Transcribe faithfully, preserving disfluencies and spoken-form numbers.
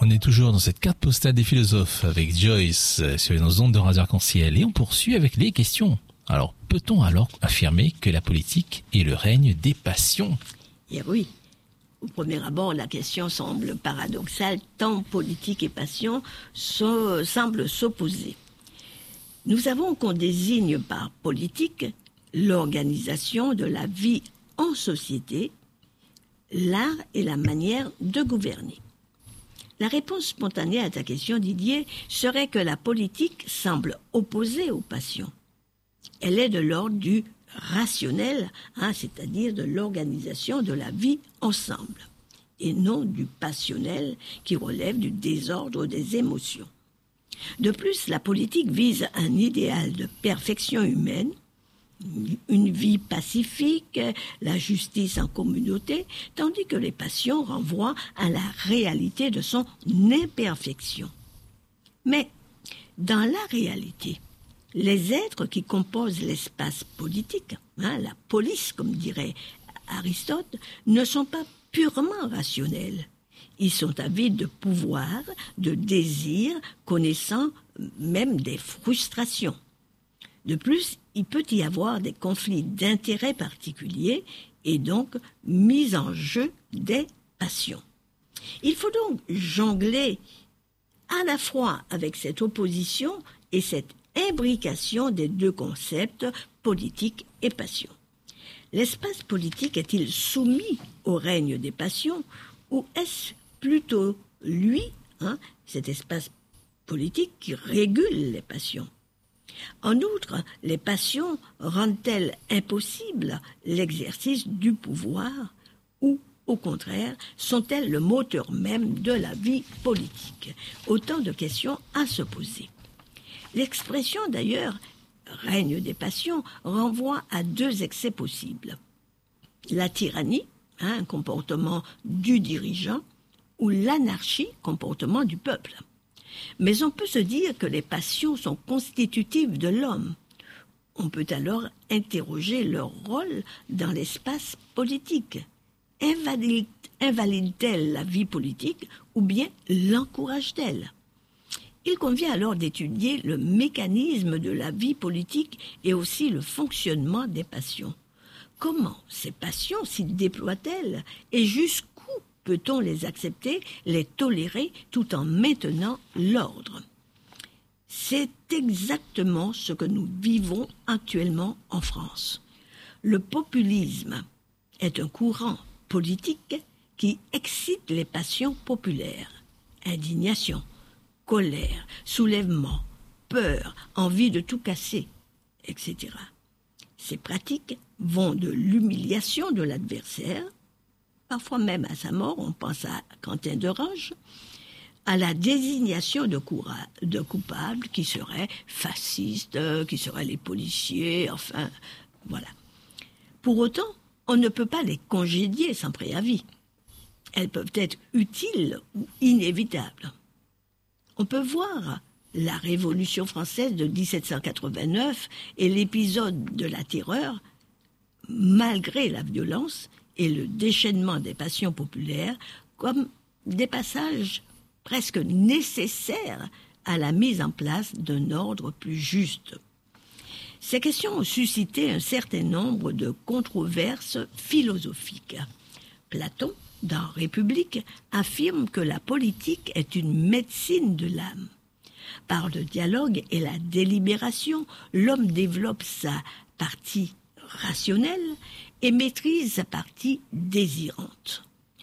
On est toujours dans cette carte postale des philosophes avec Joyce sur les ondes de Radio Arc-en-Ciel et on poursuit avec les questions. Alors, peut-on alors affirmer que la politique est le règne des passions ? Eh oui. Au premier abord, la question semble paradoxale, tant politique et passion so- semblent s'opposer. Nous savons qu'on désigne par politique l'organisation de la vie en société, l'art et la manière de gouverner. La réponse spontanée à ta question, Didier, serait que la politique semble opposée aux passions. Elle est de l'ordre du rationnel, hein, c'est-à-dire de l'organisation de la vie ensemble, et non du passionnel qui relève du désordre des émotions. De plus, la politique vise un idéal de perfection humaine, une vie pacifique, la justice en communauté, tandis que les passions renvoient à la réalité de son imperfection. Mais, dans la réalité, les êtres qui composent l'espace politique, hein, la police comme dirait Aristote, ne sont pas purement rationnels. Ils sont avides de pouvoir, de désir, connaissant même des frustrations. De plus, il peut y avoir des conflits d'intérêts particuliers et donc mise en jeu des passions. Il faut donc jongler à la fois avec cette opposition et cette imbrication des deux concepts, politique et passion. L'espace politique est-il soumis au règne des passions ou est-ce plutôt lui, hein, cet espace politique qui régule les passions ? En outre, les passions rendent-elles impossible l'exercice du pouvoir ou, au contraire, sont-elles le moteur même de la vie politique ? Autant de questions à se poser. L'expression, d'ailleurs, « règne des passions » renvoie à deux excès possibles. La tyrannie, hein, un comportement du dirigeant, ou l'anarchie, comportement du peuple. Mais on peut se dire que les passions sont constitutives de l'homme. On peut alors interroger leur rôle dans l'espace politique. Invalide, invalide-t-elle la vie politique ou bien l'encourage-t-elle ? Il convient alors d'étudier le mécanisme de la vie politique et aussi le fonctionnement des passions. Comment ces passions s'y déploient-elles et jusqu'où peut-on les accepter, les tolérer tout en maintenant l'ordre ? C'est exactement ce que nous vivons actuellement en France. Le populisme est un courant politique qui excite les passions populaires. Indignation, colère, soulèvement, peur, envie de tout casser, et cetera. Ces pratiques vont de l'humiliation de l'adversaire, parfois même à sa mort, on pense à Quentin d'Orange, à la désignation de, coura- de coupables qui seraient fascistes, qui seraient les policiers, enfin, voilà. Pour autant, on ne peut pas les congédier sans préavis. Elles peuvent être utiles ou inévitables. On peut voir la Révolution française de dix-sept cent quatre-vingt-neuf et l'épisode de la terreur, malgré la violence et le déchaînement des passions populaires, comme des passages presque nécessaires à la mise en place d'un ordre plus juste. Ces questions ont suscité un certain nombre de controverses philosophiques. Platon, dans République, affirme que la politique est une médecine de l'âme. Par le dialogue et la délibération, l'homme développe sa partie rationnelle et maîtrise sa partie désirante.